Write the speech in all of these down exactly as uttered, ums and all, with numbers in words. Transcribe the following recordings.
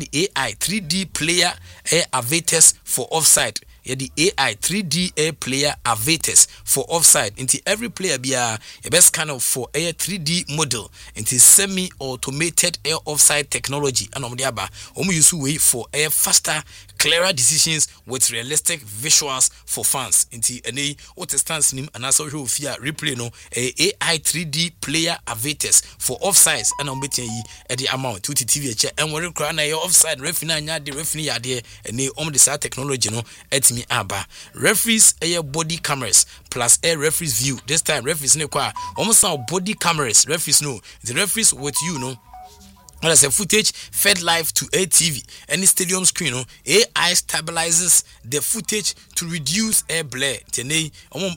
the A I three D player air avatars for offside. Yeah, the A I three D air player avatars for offside. Into every player be a best kind of for air three D model into semi-automated air offside technology. And on the other, we use way for air faster, clearer decisions with realistic visuals for fans. Into any what stands name and also who fear replay no a AI three D player avatars for offsides and on betting ye at the amount to T V and we're crying a offside referee the referee idea and they on the side technology no at me aba referees air body cameras plus air referees view. This time referees no kwa almost now body cameras referees no the referees with you no. Well, as a footage fed live to a T V, any stadium screen, no, A I stabilizes the footage to reduce air blare. Today,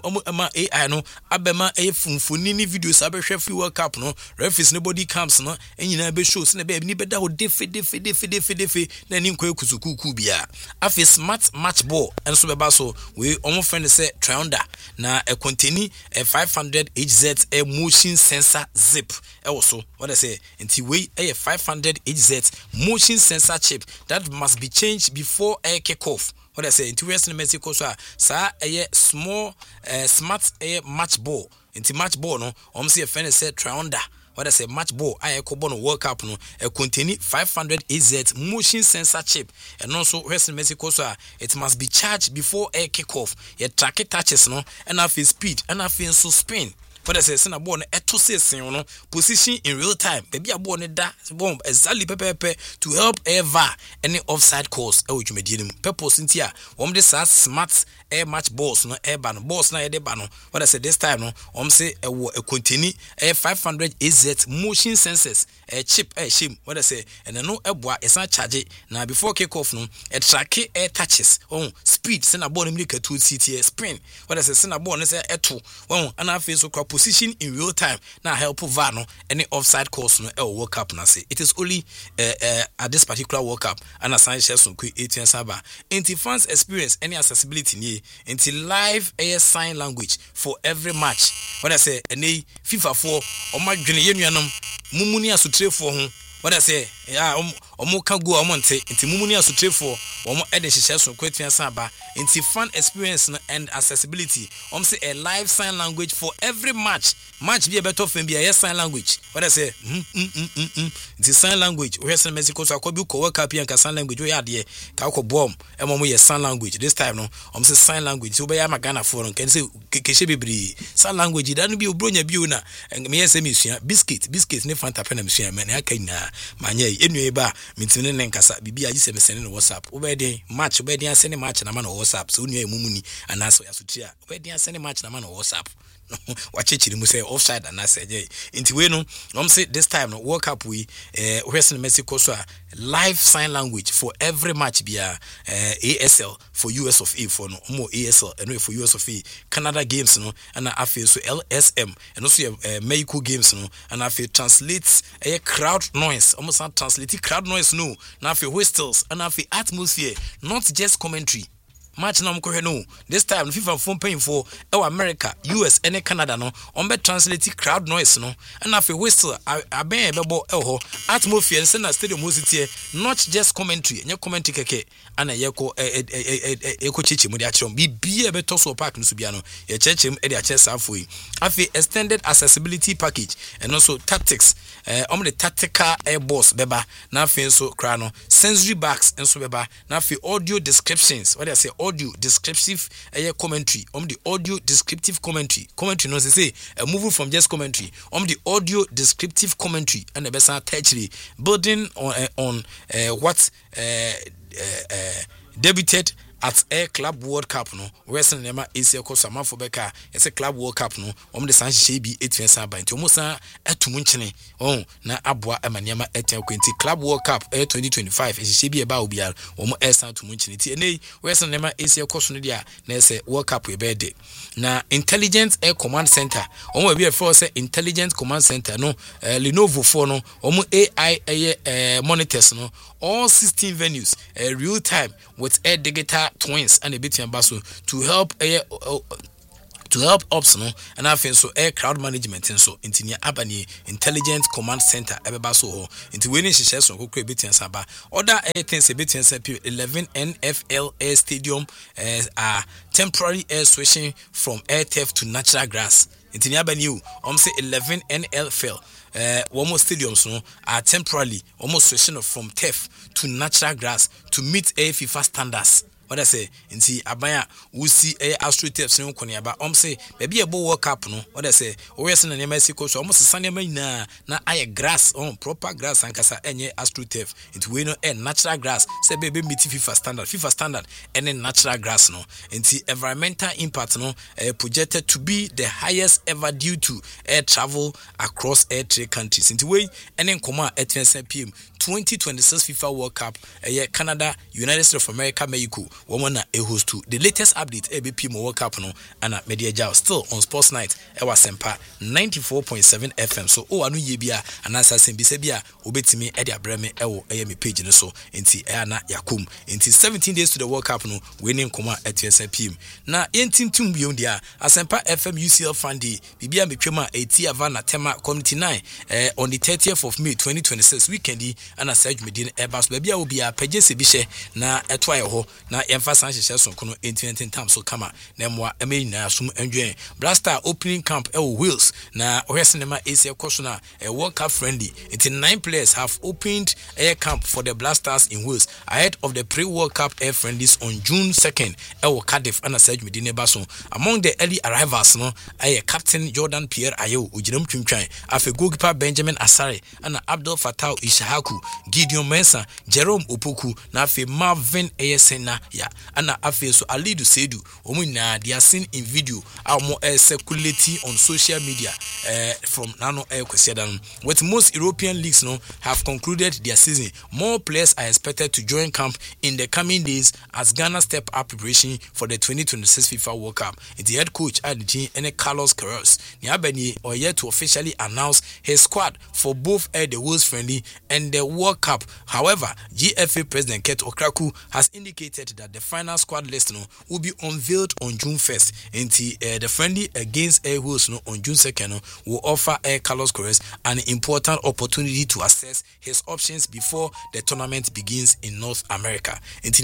A I no, abema a funfunini videos abe free World Cup no, referees nobody comes no, and you know shows na be ni beda ho defe defe defe defe defe na ni nkwa kusuku kubia. Afi smart match ball and so beba so we omo friend say triunda na a continue a five hundred H Z a motion sensor zip. Also, what I say, until we a five hundred H Z motion sensor chip that must be changed before air kickoff. What I say, into Western Mexico, so a small uh, smart air match ball. Into match ball, no, I'm see a friend said triunda. What I say, match ball, I echo bono World Cup, no, a continue five hundred H Z motion sensor chip, and also Western Mexico, so it must be charged before air kickoff. Your track it touches, no, and I feel speed, and I feel so spin. What I say, send a born eto say no position in real time. Baby a born da bomb exactly pepe to help ever any offside calls. Oh, you made him purpose in here. One this smart air match balls no air ban balls na de ban. What I say this time no. Um say a a continue a five hundred H Z motion sensors a chip a shim. What I say and no a boy is not charge now before kick off no a track air touches. Oh speed send a born make a two C T spin. What I say send a born is a two. One and I feel so position in real time now help Vano any offside calls no el World Cup na say it is only uh, uh, at this particular World Cup and assign shares some quick eighteen saba into fans experience any accessibility ni into live air sign language for every match. What I say any FIFA four or my grenadianum mumuni asutre for home. What I say, yeah, omo can go amonte into mumuni asutre for omo eden shares some quick saba into fun experience and accessibility. Um say a live sign language for every match. Match be a better thing be a sign language. What I say, mm mm mm mm mm. It's sign language. We have some Mexico so I could be co-work up here and sign language. We are there. Kako bomb. And when we have sign language this time no. Um say sign language. So be a magana for can say keshe bibri sign language. That be ubronya biuna. And me say me biscuit biscuit ne fanta pena me man. I can na manye. Anyway ba mintine nenkasa bibi ayi se me send no WhatsApp. Obedi match obedi an send match na man WhatsApp. So unye mumuni anaso ya sutia. Obedi an send match na man WhatsApp. Watch it you say offside and I say into we no I'm say this time no World Cup we uh Western Mexico so live sign language for every match be a uh, A S L for U S of A for no more A S L and for U S of A Canada games no and I feel so L S M and also uh, Mexico games no and I feel translates a crowd noise almost not translate crowd noise no now feel whistles and I feel atmosphere not just commentary. Match na mko no this time FIFA phone paying for our America U S and Canada no on be translate crowd noise no and afi whistle aben bebo elho atmosphere say na stadium hostie not just commentary nya commentary keke ana yeko eko chichi mu de achiro bibia be to so park no so bia no ye chechim e de ache safo yi afi extended accessibility package and also tactics eh um the tactical air boss beba na afi so kra no sensory bags enso beba na afi audio descriptions what I say audio descriptive uh, commentary on um, the audio descriptive commentary commentary no say uh, moving from just commentary on um, the audio descriptive commentary and the best actually building on uh, on uh, what uh, uh, uh, debuted at Air Club World Cup no Western Nema A C L Sama for Beka it's a Club World Cup no om the Sanchi be eight years by nti omo san atumu nchene oh na aboa amaniama eten kwenti Club World Cup eh twenty twenty-five e hye bi e ba obiar omo e san atumu nchene ti ene Western Nema A C L koso no dia na ese World Cup e be de na Intelligent Air Command Center omo bi e for say Intelligent Command Center no uh, Lenovo for no omo A I uh, monitors no all sixteen venues uh, real time with air digital twins and a bit basso to help uh, uh, to help ops no and I feel so air crowd management and so into near Abani intelligent command center ebeba so ho into winning shares on kokre bit and saba other air things a bit and eleven N F L air stadium as uh, temporary air switching from air turf to natural grass into near Abani um say eleven N F L uh one more stadiums no are temporarily almost switching from turf to natural grass to meet a FIFA standards. What I say, in see Abaya, we see a Astro Tips no Konya, but um say, maybe a bow World Cup no. What I say, always in the Mexico, so almost a Sunday na na aye grass on proper grass and casa any Astro Tips into we no and natural grass. Say baby meet FIFA standard, FIFA standard, and then natural grass no. And see environmental impact no uh, projected to be the highest ever due to air travel across air trade countries. Into way and then come at ten P M twenty twenty-six FIFA World Cup, uh, Canada, United States of America, Mexico. Woman a host to the latest update A B P Mo World Cup no and media jaw still on Sports Night e was sempa ninety-four point seven F M so o anu ye bia anasa sem bi se bia obetimi e dia breme e wo e me page no so enti e ana yakum enti seventeen days to the World Cup no winning koma at ten P M na yentim tum biom dia asempa F M U C L Fundy bibia metwema eti avana tema community nine eh, on the thirtieth of May twenty twenty-six weekend ana Serge Medin e bas bia obi a page se bi hye na etwa ye ho na yemfa san hye so kono eighteen tam so kama na mwa eme na sum enjoy Blaster opening camp e Wales na ohese nema Asia koso na a World Cup friendly until nine players have opened air camp for the Blasters in Wales ahead of the pre-World Cup air friendlies on June second e Cardiff and Serge Medine Bason. Among the early arrivals no aye captain Jordan Pierre Ayew ogiram twintwan afi goalkeeper Benjamin Asare and Abdul Fattah Ishahaku Gideon Mensah Jerome Opoku na afi Marvin Ayesena ya ana afi so Alidu Sedu omu na they are seen in video are more uh, circulating on social media uh, from nano air kwesiadan with most European leagues no have concluded their season. More players are expected to join camp in the coming days as Ghana step up preparation for the twenty twenty-six FIFA World Cup. The head coach at the team and Carlos Queiroz Niabeni or yet to officially announce his squad for both uh, the World Friendly and the World Cup. However, G F A President Ket Okraku has indicated that the final squad list no, will be unveiled on June first. Until uh, the friendly against Air Wales no, on June second no, will offer Air Carlos Queiroz an important opportunity to assess his options before the tournament begins in North America.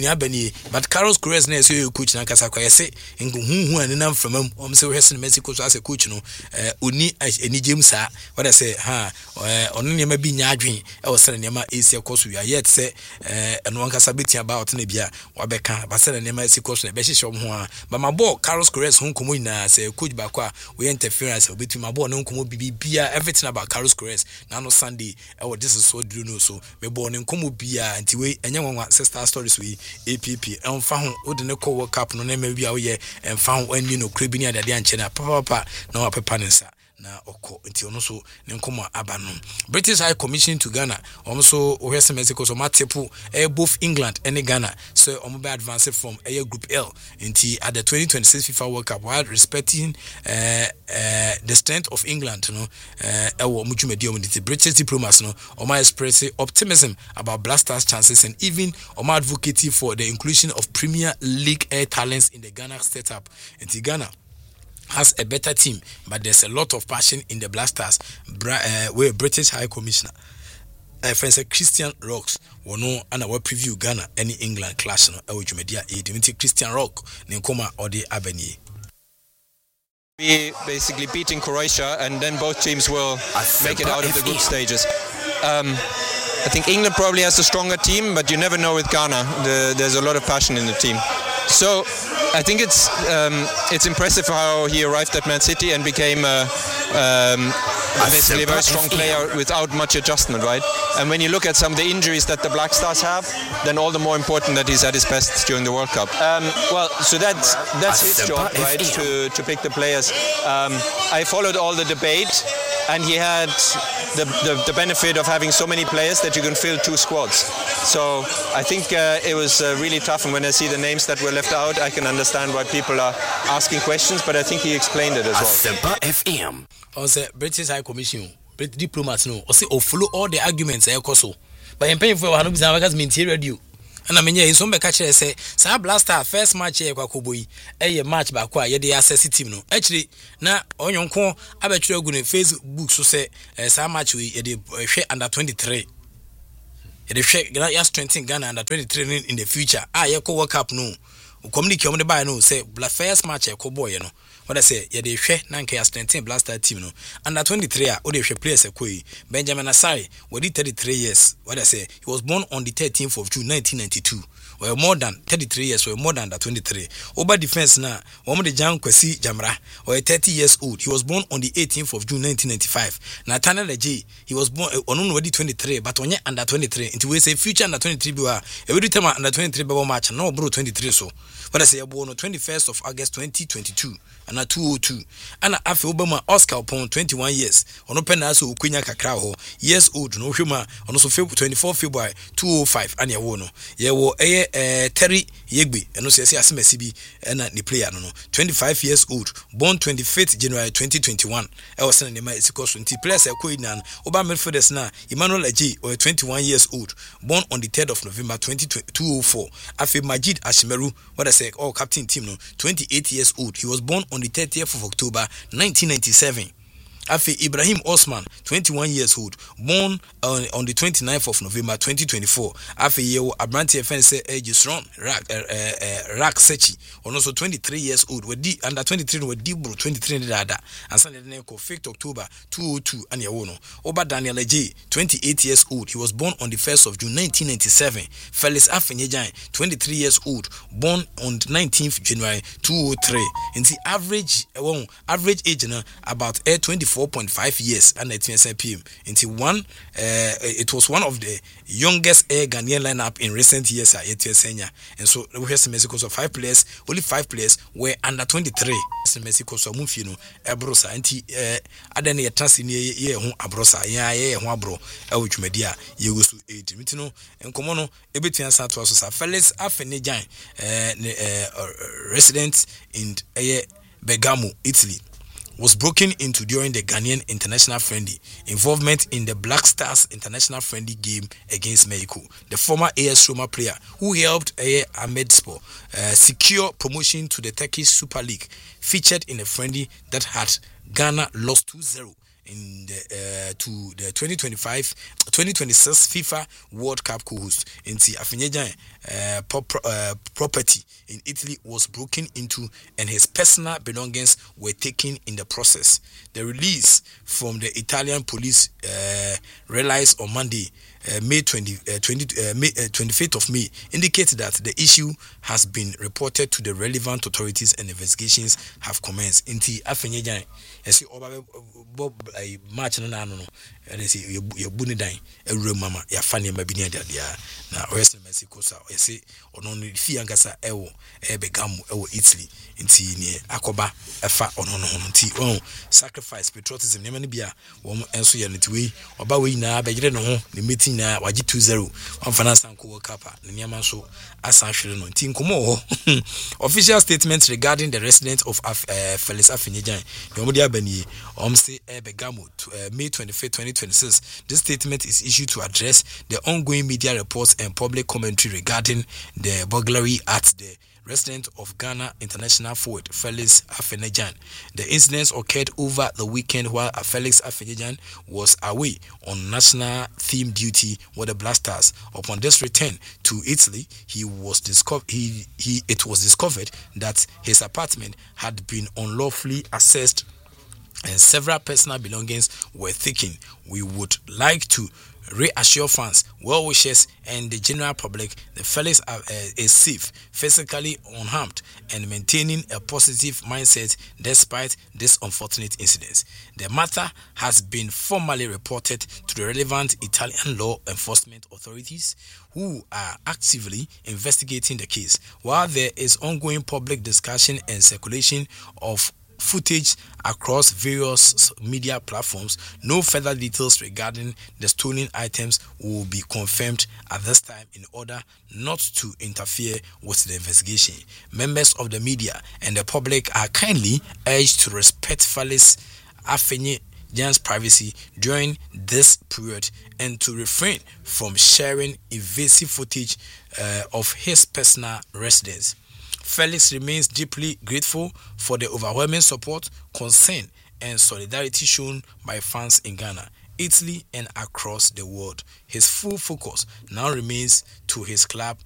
But Carlos Queiroz na so coach na kasa kwa yese nhuhu anenam from am say we Mexico so as a coach no oni eni James a what I say ha ono ne ma bi nya adwen e wo sene ne ma Asia course we yet say eno kasa beti about na bia wa beka ba sene ne ma Asia course na be hye hye ho a ba ma ball Carlos Queiroz ho komo na say coach ba kwa we interference obeti ma ball no komo bibi bia everything about Carlos Queiroz na no Sunday e wo this is so do no so me ball no komo bia anti we enye nwanwa sister stories we A P P en fa ho wo de ne ko World Cup no na ma bia wo ye en fa ho anu no kra bi ni ade anche na papa papa na wa pepa ne nsa na oko nti ono so ne nkomo aba no. British High Commission to Ghana also ohese Mexico so matepu eh, both England and Ghana so omo be advanced from a group L nti at the twenty twenty-six FIFA World Cup while respecting uh, uh, the strength of England no eh ewo mutwumadi omo the British diplomats no omo express optimism about Blasters chances and even omo advocating for the inclusion of Premier League air talents in the Ghana setup. Nti Ghana has a better team, but there's a lot of passion in the Blasters. Bra- uh, we're British High Commissioner. Uh, friends, Christian Rocks, we know and our preview Ghana any England clash. No, I would media a Dimitri Christian Rock, Ninkoma or the Avenue. We basically beating Croatia, and then both teams will make it out of the group stages. Um, I think England probably has a stronger team, but you never know with Ghana. The, there's a lot of passion in the team. So I think it's um, it's impressive how he arrived at Man City and became a, um, basically a very strong player without much adjustment, right? And when you look at some of the injuries that the Black Stars have, then all the more important that he's at his best during the World Cup. Um, well, so that's that's his job, right? To to pick the players. Um, I followed all the debate, and he had the, the the benefit of having so many players that you can fill two squads. So I think uh, it was uh, really tough, and when I see the names that were left out, I can understand why people are asking questions, but I think he explained it as well. Asempa F M. On the British High Commission, British diplomats no, or say or follow all the arguments I so. But I'm paying for one of the because maintain radio. ana menye yin so mbeka kire say sa Blaster first match e kwakobo yi eye match ba kwa ye de access team no akire na onyonko abetwere agu ne Facebook so say sa match we ye de hwe under twenty-three ye de hwe ya strengthen Ghana under twenty-three in the future ah ye ko World Cup no communicate on the buy no say Bla first match e ko boy no what I say ye de hwe na nka ya strengthen Blaster team no under twenty-three a o de hwe players e ko yi Benjamin Asare we did thirty-three years what I say he was born on the thirteenth of June nineteen ninety-two well more than thirty-three years or more than that twenty-three over defense na one the Jan Kwesi Jamra or thirty years old he was born on the eighteenth of June nineteen ninety-five Nathaniel J he was born on already twenty-three but only under twenty-three into we say future under twenty-three be every time under twenty-three be match no bro twenty-three so what I say born on twenty-first of August twenty twenty-two and a two oh two and afi Obama Oscar upon twenty-one years ono pena so okunya kakra ho years old no hwema ono so twenty-four February two oh five and ye wo no ye wo eye eh Terry Yegbe eno so yesi asemasi bi na the player no no twenty-five years old born twenty-fifth January twenty twenty-one e was na ma esikoso nti players e ko ina oba midfielders na Emmanuel Aji or twenty-one years old born on the third of November two oh four afi Majid Ashimeru what I say all captain team no twenty-eight years old he was born on the thirtieth of October nineteen ninety-seven Afi Ibrahim Osman twenty-one years old born on, on the twenty-ninth of November twenty twenty-four Afi Yewo Abranti Fense Ejisron Rak uh, uh, Rak Sechi on also twenty-three years old with D under twenty-three with Dibro twenty-three dada and Sunday Neko fifth October two oh two and Yawono Oba Daniel J twenty-eight years old he was born on the first of June nineteen ninety-seven Felix Afenyejan twenty-three years old born on the nineteenth January two oh three in the average uh, average age na about uh, twenty-four point five years and eighteen P M into one uh, it was one of the youngest air Ghanaian lineup in recent years at Senya and so we have some Mexico so five players only five players were under twenty-three some Mexico so mufino ebrosa anti uh adene yetase ne ye ho abrosa ya ye ho abro e wotwemedia ye gosu eight mitino enkomo no ebetua sa to so Felix Afenyejan uh resident in uh, Bergamo, Italy was broken into during the Ghanaian international friendly involvement in the Black Stars international friendly game against Mexico. The former A S Roma player who helped A Ahmedspor uh, secure promotion to the Turkish Super League featured in a friendly that had Ghana lost two zero in the uh, to the twenty twenty-five twenty twenty-six FIFA World Cup co-host in the Afenyejan uh, pop, uh, property in Italy was broken into and his personal belongings were taken in the process. The release from the Italian police uh, realized on Monday Uh, May twentieth, uh, twenty, uh, May, uh, twenty-fifth of May indicates that the issue has been reported to the relevant authorities and investigations have commenced. Inti Afenyejan, I see over Bob a match no no no. And I see you bunny dying a room mama, ya funny mabini dia. Now West Mexico, I say on only Fiangasa Ewo, Ebegamu, Ewo Italy, Inti near Akoba, a fat on on T. Oh, sacrifice patriotism, Nemanibia, one answer Yanitui, or Bawi na, Bagre no, the meeting. Na waji two zero on finance and World Cup na nyama so asanhwere no nti nkomo official statement regarding the resident of uh, Felix Afenyejan yomodi abani om say Bergamo uh, May twenty-fifth twenty twenty-six. This statement is issued to address the ongoing media reports and public commentary regarding the burglary at the resident of Ghana international forward Felix Afenyejan. The incidents occurred over the weekend while Felix Afenyejan was away on national team duty with the Black Stars. Upon this return to Italy, he was discovered. He, he it was discovered that his apartment had been unlawfully accessed and several personal belongings were taken. We would like to reassure fans, well wishers, and the general public that Felix uh, is safe, physically unharmed, and maintaining a positive mindset despite this unfortunate incident. The matter has been formally reported to the relevant Italian law enforcement authorities, who are actively investigating the case. While there is ongoing public discussion and circulation of footage across various media platforms, no further details regarding the stolen items will be confirmed at this time in order not to interfere with the investigation. Members of the media and the public are kindly urged to respect Felix Afenyejan Gian's privacy during this period and to refrain from sharing invasive footage uh, of his personal residence. Felix remains deeply grateful for the overwhelming support, concern, and solidarity shown by fans in Ghana, Italy, and across the world. His full focus now remains to his club